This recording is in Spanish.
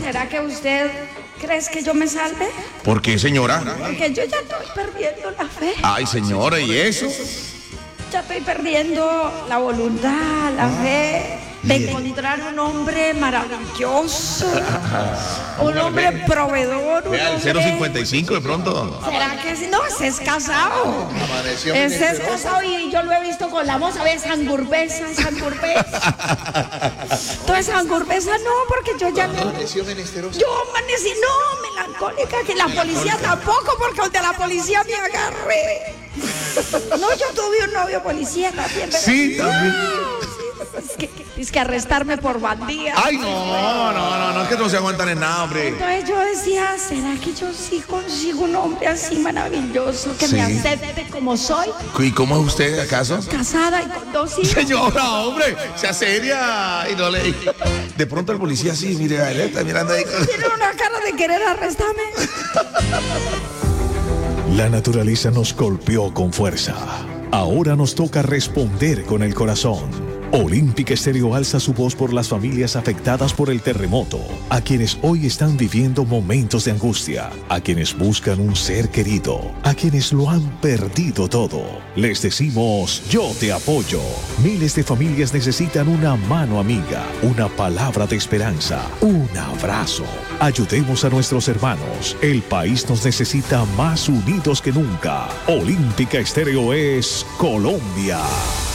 ¿será que usted cree que yo me salve? ¿Por qué, señora? Porque yo ya estoy perdiendo la fe. Ay, señora, ¿y eso? Ya estoy perdiendo la voluntad, la fe de encontrar un hombre maravilloso, un hombre proveedor, Vea, el 055 de pronto. ¿Será que sí? No, ese es casado. Ese es casado y yo lo he visto con la moza, ¿ves? Sangurbesa. Entonces, Sangurbesa no, porque yo ya no. Yo amanecí, no, melancólica, que la policía tampoco, porque donde la policía me agarré. No, yo tuve un novio policía también. ¿Verdad? Sí, también. Es que arrestarme por bandida. Ay, no, es que no se aguantan en nada, hombre. Entonces yo decía, ¿será que yo sí consigo un hombre así maravilloso que me acepte como soy? ¿Y cómo es usted, acaso? Casada y con 2 hijos. Señora, hombre, sea seria y no le... De pronto el policía sí, mire, a él está mirando ahí. Tiene una cara de querer arrestarme. La naturaleza nos golpeó con fuerza. Ahora nos toca responder con el corazón. Olímpica Estéreo alza su voz por las familias afectadas por el terremoto, a quienes hoy están viviendo momentos de angustia, a quienes buscan un ser querido, a quienes lo han perdido todo. Les decimos, yo te apoyo. Miles de familias necesitan una mano amiga, una palabra de esperanza, un abrazo. Ayudemos a nuestros hermanos. El país nos necesita más unidos que nunca. Olímpica Estéreo es Colombia.